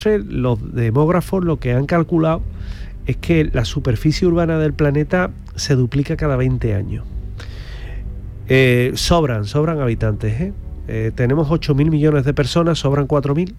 Los demógrafos lo que han calculado es que la superficie urbana del planeta se duplica cada 20 años. Sobran habitantes, tenemos 8.000 millones de personas, sobran 4.000.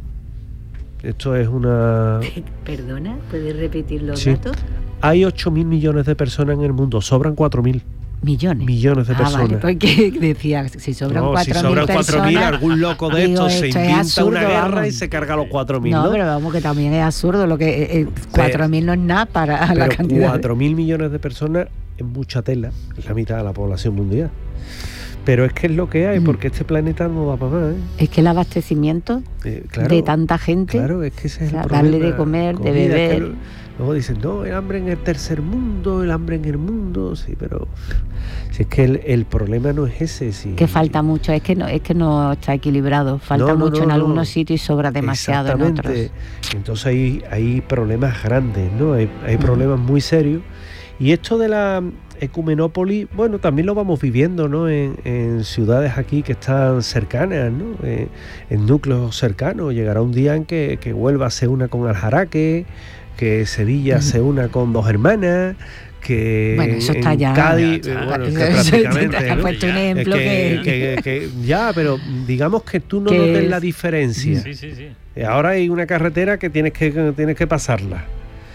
Esto es una... Perdona, ¿puedes repetir los sí. datos? Hay 8.000 millones de personas en el mundo, sobran 4.000. Millones de personas. Vale, porque decía, si sobran 4.000 si sobran 4.000, algún loco de estos se inventa absurdo, una guerra, vamos, y se carga los 4.000, ¿no? Pero vamos, que también es absurdo, lo que 4.000 no es nada para la cantidad. 4.000 millones de personas es mucha tela, es la mitad de la población mundial. Pero es que es lo que hay, porque este planeta no va para más, Es que el abastecimiento de tanta gente, claro, es que ese es el darle problema, de comer, de beber. Luego dicen, no, el hambre en el tercer mundo, el hambre en el mundo, sí, pero si es que el problema no es ese. Sí. Que falta mucho, es que no está equilibrado, falta mucho en algunos sitios y sobra demasiado en otros. Entonces hay problemas grandes, ¿no? Hay problemas muy serios. Y esto de la ecumenópolis, bueno, también lo vamos viviendo, ¿no? En ciudades aquí que están cercanas, ¿no? En núcleos cercanos. Llegará un día en que Huelva se una con Aljaraque, que Sevilla se una con Dos Hermanas, que bueno, eso está ya Cádiz, prácticamente, ¿no? Puesto un ejemplo que ya, pero digamos que tú no notes la diferencia. Sí. Ahora hay una carretera que tienes que pasarla.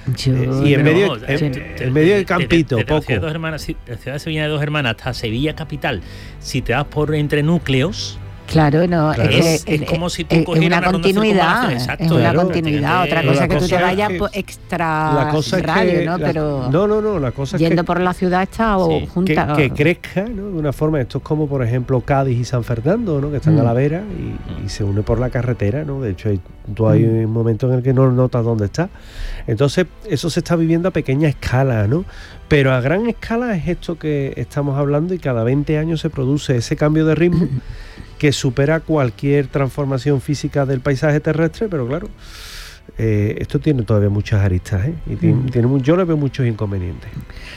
Y en medio del campito, poco. La ciudad de Sevilla de Dos Hermanas hasta Sevilla capital, si te das por entre núcleos. Claro, no, es como si tú cogieras una continuidad, exacto, es una continuidad. Otra cosa que tú te vayas extra la cosa radio, es que, ¿no? Pero no, la cosa yendo es que, por la ciudad está junta. Que crezca, ¿no? De una forma, esto es como por ejemplo Cádiz y San Fernando, ¿no? Que están a la vera y se une por la carretera, ¿no? De hecho hay un momento en el que no notas dónde está. Entonces eso se está viviendo a pequeña escala, ¿no? Pero a gran escala es esto que estamos hablando, y cada 20 años se produce ese cambio de ritmo que supera cualquier transformación física del paisaje terrestre, pero claro, esto tiene todavía muchas aristas, y yo le veo muchos inconvenientes.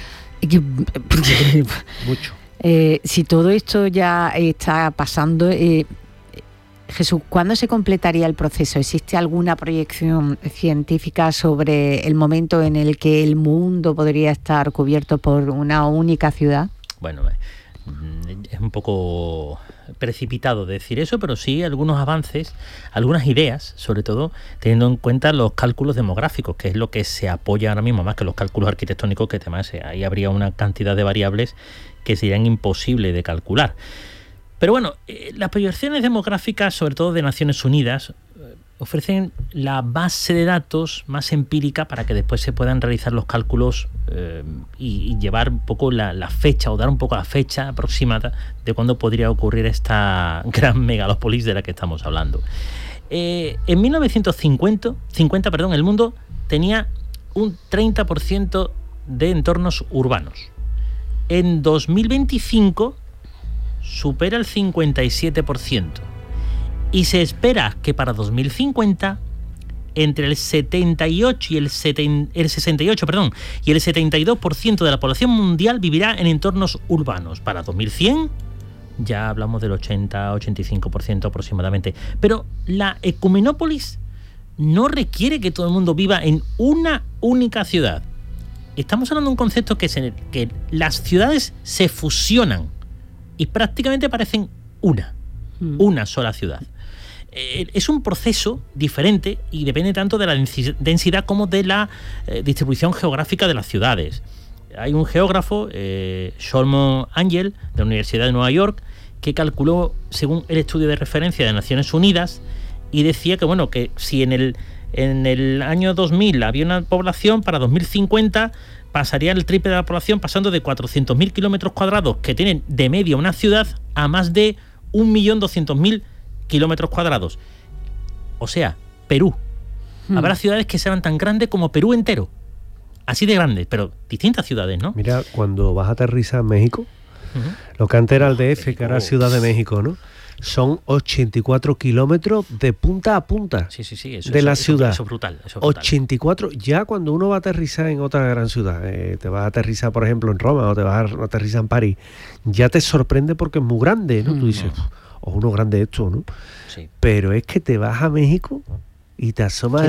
Mucho. Si todo esto ya está pasando, Jesús, ¿cuándo se completaría el proceso? ¿Existe alguna proyección científica sobre el momento en el que el mundo podría estar cubierto por una única ciudad? Bueno, es un poco precipitado decir eso, pero sí algunos avances, algunas ideas, sobre todo teniendo en cuenta los cálculos demográficos, que es lo que se apoya ahora mismo, más que los cálculos arquitectónicos, que además ahí habría una cantidad de variables que serían imposibles de calcular. Pero bueno, las proyecciones demográficas, sobre todo de Naciones Unidas, ofrecen la base de datos más empírica para que después se puedan realizar los cálculos y llevar un poco la fecha, o dar un poco la fecha aproximada de cuándo podría ocurrir esta gran megalópolis de la que estamos hablando. En 1950, el mundo tenía un 30% de entornos urbanos. En 2025 supera el 57%. Y se espera que para 2050 entre el 78 y el 72% de la población mundial vivirá en entornos urbanos. Para 2100 ya hablamos del 80-85% aproximadamente. Pero la ecumenópolis no requiere que todo el mundo viva en una única ciudad. Estamos hablando de un concepto que las ciudades se fusionan y prácticamente parecen una sola ciudad. Es un proceso diferente y depende tanto de la densidad como de la distribución geográfica de las ciudades. Hay un geógrafo, Solomon Angell, de la Universidad de Nueva York, que calculó, según el estudio de referencia de Naciones Unidas, y decía que si en el año 2000 había una población, para 2050 pasaría el triple de la población, pasando de 400.000 kilómetros cuadrados que tienen de media una ciudad a más de 1.200.000 kilómetros cuadrados. O sea, Perú. Habrá ciudades que serán tan grandes como Perú entero. Así de grandes, pero distintas ciudades, ¿no? Mira, cuando vas a aterrizar en México, lo que antes era el DF, que ahora es Ciudad de México, ¿no? Son 84 kilómetros de punta a punta de la ciudad. Eso es brutal. 84, ya cuando uno va a aterrizar en otra gran ciudad, te vas a aterrizar, por ejemplo, en Roma, o te vas a aterrizar en París, ya te sorprende porque es muy grande, ¿no? Tú dices, uno grande esto, ¿no? Sí. Pero es que te vas a México y te asomas